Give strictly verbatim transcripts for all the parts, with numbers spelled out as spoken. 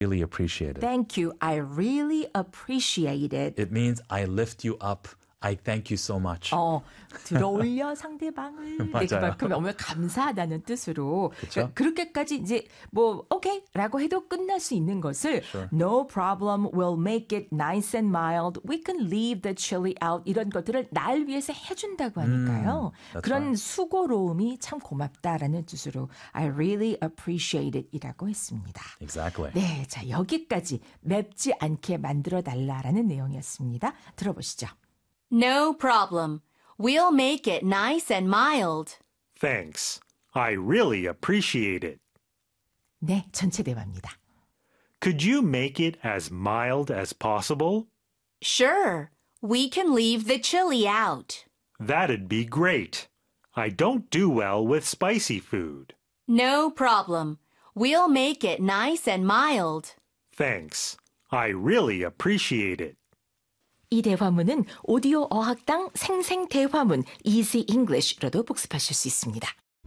Really appreciate it. Thank you. I really appreciate it. It means I lift you up. I thank you so much. 어, 들어올려 상대방을 네, 맞아요. 그만큼 너무 감사하다는 뜻으로 그쵸? 그러니까 그렇게까지 이제 뭐 오케이라고 해도 끝날 수 있는 것을 Sure. No problem, we'll make it nice and mild. We can leave the chili out. 이런 것들을 날 위해서 해준다고 하니까요. that's 그런 right. 수고로움이 참 고맙다라는 뜻으로 I really appreciate it 이라고 했습니다. Exactly. 네, 자 여기까지 맵지 않게 만들어 달라라는 내용이었습니다. 들어보시죠. No problem. We'll make it nice and mild. Thanks. I really appreciate it. 네, 전체 대화입니다. Could you make it as mild as possible? Sure. We can leave the chili out. That'd be great. I don't do well with spicy food. No problem. We'll make it nice and mild. Thanks. I really appreciate it. 이 대화문은 오디오 어학당 생생 대화문 Easy English로도 복습하실 수 있습니다.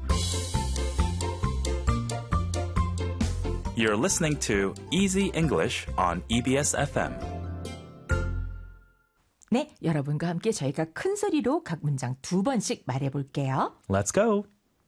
You're listening to Easy English on 이비에스 에프엠. 네, 여러분과 함께 저희가 큰 소리로 각 문장 두 번씩 말해볼게요. Let's go.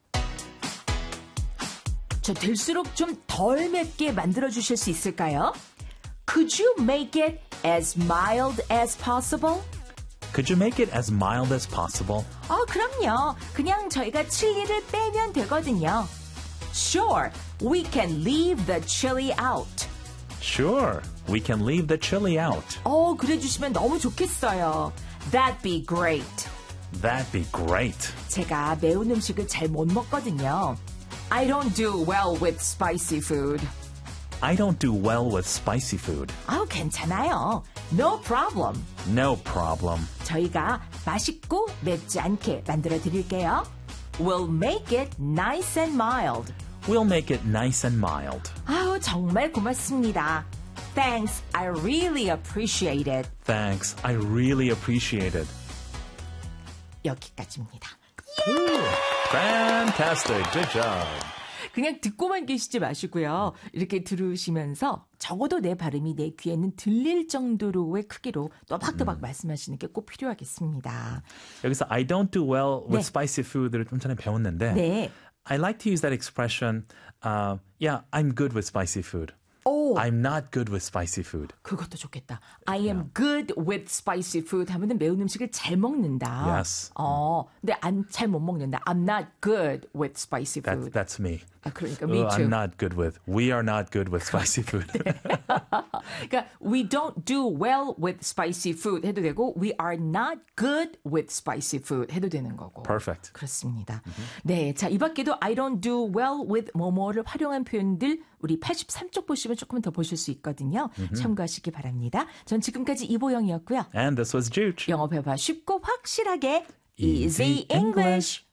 저 될수록 좀 덜 맵게 만들어주실 수 있을까요? Could you make it as mild as possible? Could you make it as mild as possible? 어, 그럼요. 그냥 저희가 칠리를 빼면 되거든요. Sure, we can leave the chili out. Sure. We can leave the chili out. 어, 그래 주시면 너무 좋겠어요. That'd be great. That'd be great. 제가 매운 음식을 잘 못 먹거든요. I don't do well with spicy food. I don't do well with spicy food. 아우, 괜찮아요. No problem. No problem. 저희가 맛있고 맵지 않게 만들어 드릴게요. We'll make it nice and mild. We'll make it nice and mild. 아우, 정말 고맙습니다. Thanks, I really appreciate it. Thanks. I really appreciate it. 여기까지입니다. Fantastic. Good job. 그냥 듣고만 계시지 마시고요. 이렇게 들으시면서 적어도 내 발음이 내 귀에는 들릴 정도로의 크기로 또박또박 음. 말씀하시는 게 꼭 필요하겠습니다. 여기서 I don't do well with 네. spicy food를 좀 전에 배웠는데 네. I like to use that expression. Uh, yeah, I'm good with spicy food. 오, I'm not good with spicy food. 그것도 좋겠다. I am good with spicy food 하면은 매운 음식을 잘 먹는다. Yes. 어, 근데 안 잘 못 먹는다. I'm not good with spicy That, food. that's me. 아, 그러니까 me Oh, too. I'm not good with. We are not good with spicy food. 그러니까 we don't do well with spicy food 해도 되고 we are not good with spicy food 해도 되는 거고. Perfect. 그렇습니다. 네, 자, 이 밖에도 I don't do well with 뭐뭐를 활용한 표현들 우리 팔십삼 쪽 보시면 조금 더 보실 수 있거든요. 참고하시기 바랍니다. 전 지금까지 이보영이었고요. And this was Juge. 영어 회화 쉽고 확실하게 Easy Easy English.